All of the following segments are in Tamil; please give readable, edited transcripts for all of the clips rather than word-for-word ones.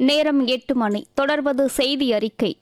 நேரம் 8 மணி. தொடர்வது செய்தி அறிக்கை.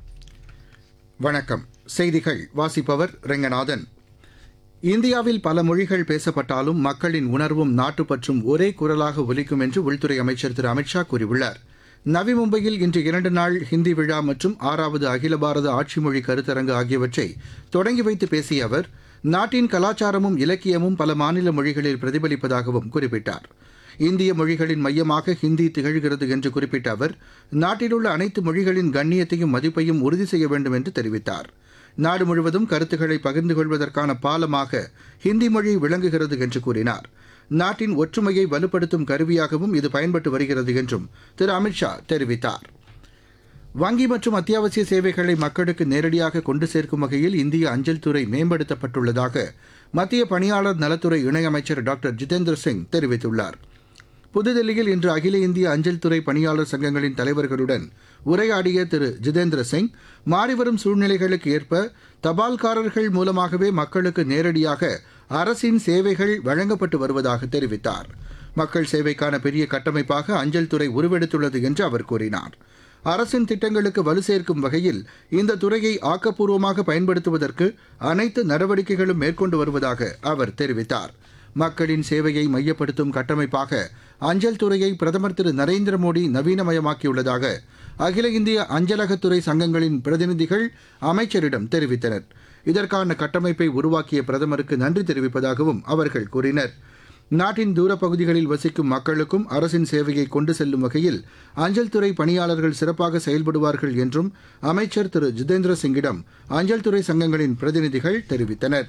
வணக்கம். செய்திகள் வாசிப்பவர் ரெங்கநாதன். இந்தியாவில் பல மொழிகள் பேசப்பட்டாலும் மக்களின் உணர்வும் நாட்டுப்பற்றும் ஒரே குரலாக ஒலிக்கும் என்று உள்துறை அமைச்சர் திரு அமித்ஷா கூறியுள்ளார். நவி மும்பையில் இன்று 2 நாள் ஹிந்தி விழா மற்றும் 6வது அகில பாரத ஆட்சி மொழி கருத்தரங்கு ஆகியவற்றை தொடங்கி வைத்து பேசிய அவர், நாட்டின் கலாச்சாரமும் இலக்கியமும் பல மாநில மொழிகளில் பிரதிபலிப்பதாகவும் குறிப்பிட்டார். இந்திய மொழிகளின் மையமாக ஹிந்தி திகழ்கிறது என்று குறிப்பிட்ட அவர், நாட்டிலுள்ள அனைத்து மொழிகளின் கண்ணியத்தையும் மதிப்பையும் உறுதி செய்ய வேண்டும் என்று தெரிவித்தார். நாடு முழுவதும் கருத்துக்களை பகிர்ந்து கொள்வதற்கான பாலமாக ஹிந்தி மொழி விளங்குகிறது என்று கூறினார். நாட்டின் ஒற்றுமையை வலுப்படுத்தும் கருவியாகவும் இது பயன்பட்டு வருகிறது என்றும் திரு அமித்ஷா தெரிவித்தார். வங்கி மற்றும் அத்தியாவசிய சேவைகளை மக்களுக்கு நேரடியாக கொண்டு சேர்க்கும் வகையில் இந்திய அஞ்சல் துறை மேம்படுத்தப்பட்டுள்ளதாக மத்திய பணியாளர் நலத்துறை இணையமைச்சர் டாக்டர் ஜிதேந்திர சிங் தெரிவித்துள்ளார். புதுதில்லியில் இன்று அகில இந்திய அஞ்சல் துறை பணியாளர் சங்கங்களின் தலைவர்களுடன் உரையாடிய திரு ஜிதேந்திர சிங், மாறிவரும் சூழ்நிலைகளுக்கு ஏற்ப தபால்காரர்கள் மூலமாகவே மக்களுக்கு நேரடியாக அரசின் சேவைகள் வழங்கப்பட்டு வருவதாக தெரிவித்தார். மக்கள் சேவைக்கான பெரிய கட்டமைப்பாக அஞ்சல் துறை உருவெடுத்துள்ளது என்று அவர் கூறினார். அரசின் திட்டங்களுக்கு வலு சேர்க்கும் வகையில் இந்த துறையை ஆக்கப்பூர்வமாக பயன்படுத்துவதற்கு அனைத்து நடவடிக்கைகளும் மேற்கொண்டு வருவதாக அவர் தெரிவித்தார். மக்களின் சேவையை மையப்படுத்தும் கட்டமைப்பாக அஞ்சல் துறையை பிரதமர் திரு நரேந்திர மோடி நவீனமயமாக்கியுள்ளதாக அகில இந்திய அஞ்சலகத்துறை சங்கங்களின் பிரதிநிதிகள் அமைச்சரிடம் தெரிவித்தனர். இதற்கான கட்டமைப்பை உருவாக்கிய பிரதமருக்கு நன்றி தெரிவிப்பதாகவும் அவர்கள் கூறினர். நாட்டின் தூரப்பகுதிகளில் வசிக்கும் மக்களுக்கும் அரசின் சேவையை கொண்டு செல்லும் வகையில் அஞ்சல் துறை பணியாளர்கள் சிறப்பாக செயல்படுவார்கள் என்றும் அமைச்சர் திரு ஜிதேந்திர சிங்கிடம் அஞ்சல் துறை சங்கங்களின் பிரதிநிதிகள் தெரிவித்தனர்.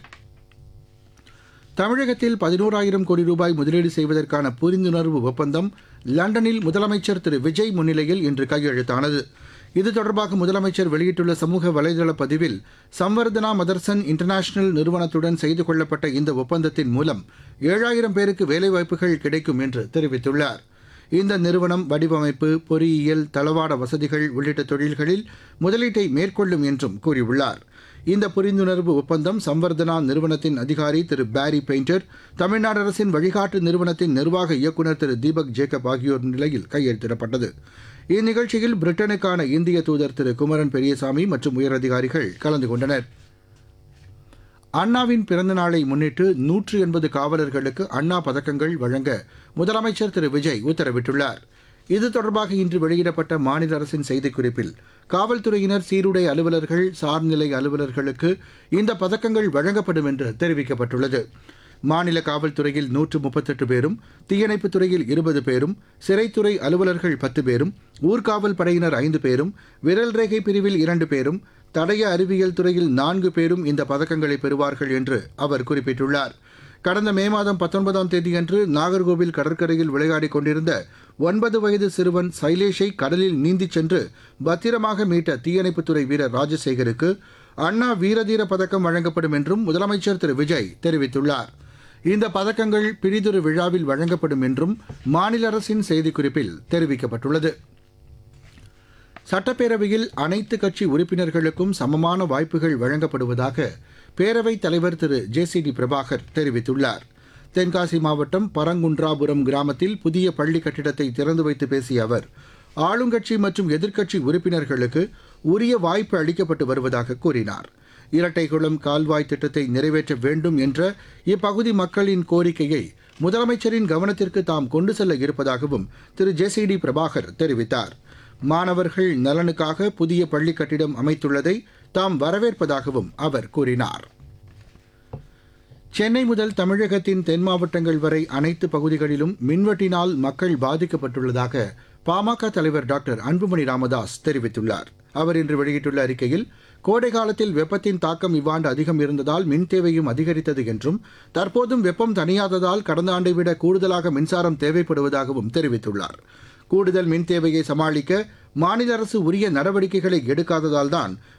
தமிழகத்தில் 11,000 கோடி ரூபாய் முதலீடு செய்வதற்கான புரிந்துணர்வு ஒப்பந்தம் லண்டனில் முதலமைச்சர் திரு விஜய் முன்னிலையில் இன்று கையெழுத்தானது. இது தொடர்பாக முதலமைச்சர் வெளியிட்டுள்ள சமூக வலைதள பதிவில், சம்வர்தனா மதர்சன் இன்டர்நேஷனல் நிறுவனத்துடன் செய்து கொள்ளப்பட்ட இந்த ஒப்பந்தத்தின் மூலம் 7,000 பேருக்கு வேலைவாய்ப்புகள் கிடைக்கும் என்று தெரிவித்துள்ளார். இந்த நிறுவனம் வடிவமைப்பு, பொறியியல், தளவாட வசதிகள் உள்ளிட்ட தொழில்களில் முதலீட்டை மேற்கொள்ளும் என்றும் கூறியுள்ளார். இந்த புரிந்துணர்வு ஒப்பந்தம் சம்வர்தனா நிறுவனத்தின் அதிகாரி திரு பாரி பெயிண்டர், தமிழ்நாடு அரசின் வழிகாட்டு நிறுவனத்தின் நிர்வாக இயக்குநர் திரு தீபக் ஜேக்கப் ஆகியோர் நிலையில் கையெழுத்திடப்பட்டது. இந்நிகழ்ச்சியில் பிரிட்டனுக்கான இந்திய தூதர் திரு குமரன் பெரியசாமி மற்றும் உயரதிகாரிகள் கலந்து கொண்டனர். அண்ணாவின் பிறந்த நாளை முன்னிட்டு 180 காவலர்களுக்கு அண்ணா பதக்கங்கள் வழங்க முதலமைச்சர் திரு விஜய் உத்தரவிட்டுள்ளார். இது தொடர்பாக இன்று வெளியிடப்பட்ட மாநில அரசின் செய்திக்குறிப்பில், காவல்துறையினர், சீருடை அலுவலர்கள், சார்நிலை அலுவலர்களுக்கு இந்த பதக்கங்கள் வழங்கப்படும் என்று தெரிவிக்கப்பட்டுள்ளது. மாநில காவல்துறையில் 138 பேரும், தீயணைப்புத் துறையில் 20 பேரும், சிறைத்துறை அலுவலர்கள் 10 பேரும், ஊர்காவல் படையினர் 5 பேரும், விரல் ரேகை பிரிவில் 2 பேரும், தடய அறிவியல் துறையில் 4 பேரும் இந்த பதக்கங்களை பெறுவார்கள் என்று அவர் குறிப்பிட்டுள்ளார். கடந்த மே மாதம் 19ஆம் தேதியன்று நாகர்கோவில் கடற்கரையில் விளையாடிக் கொண்டிருந்த 9 வயது சிறுவன் சைலேஷை கடலில் நீந்திச் சென்று பத்திரமாக மீட்ட தீயணைப்புத்துறை வீரர் ராஜசேகருக்கு அண்ணா வீரதீர பதக்கம் வழங்கப்படும் என்றும் முதலமைச்சர் திரு விஜய் தெரிவித்துள்ளார். இந்த பதக்கங்கள் பிரிதொரு விழாவில் வழங்கப்படும் என்றும் மாநில அரசின் செய்திக்குறிப்பில் தெரிவிக்கப்பட்டுள்ளது. சட்டப்பேரவையில் அனைத்து கட்சி உறுப்பினர்களுக்கும் சமமான வாய்ப்புகள் வழங்கப்படுவதாக பேரவைத் தலைவர் திரு ஜே.சி.டி. பிரபாகர் தெரிவித்துள்ளார். தென்காசி மாவட்டம் பரங்குன்றாபுரம் கிராமத்தில் புதிய பள்ளி கட்டிடத்தை திறந்து வைத்து பேசிய அவர், ஆளுங்கட்சி மற்றும் எதிர்க்கட்சி உறுப்பினர்களுக்கு உரிய வாய்ப்பு அளிக்கப்பட்டு வருவதாக கூறினார். இரட்டைகுளம் கால்வாய் திட்டத்தை நிறைவேற்ற வேண்டும் என்ற இப்பகுதி மக்களின் கோரிக்கையை முதலமைச்சரின் கவனத்திற்கு தாம் கொண்டு செல்ல இருப்பதாகவும் திரு ஜே.சி.டி. பிரபாகர் தெரிவித்தார். மாணவர்கள் நலனுக்காக புதிய பள்ளி கட்டிடம் அமைத்துள்ளதை தாம் வரவேற்பதாகவும் அவர் கூறினார். சென்னை முதல் தமிழகத்தின் தென் மாவட்டங்கள் வரை அனைத்து பகுதிகளிலும் மின்வெட்டினால் மக்கள் பாதிக்கப்பட்டுள்ளதாக பாமக தலைவர் டாக்டர் அன்புமணி ராமதாஸ் தெரிவித்துள்ளார். அவர் இன்று வெளியிட்டுள்ள அறிக்கையில், கோடை காலத்தில் வெப்பத்தின் தாக்கம் இவ்வாண்டு அதிகம் இருந்ததால் மின் தேவையும் அதிகரித்தது என்றும், தற்போதும் வெப்பம் தணியாததால் கடந்த ஆண்டை விட கூடுதலாக மின்சாரம் தேவைப்படுவதாகவும் தெரிவித்துள்ளார். கூடுதல் மின் தேவையை சமாளிக்க மாநில அரசு உரிய நடவடிக்கைகளை எடுக்காததால் தான்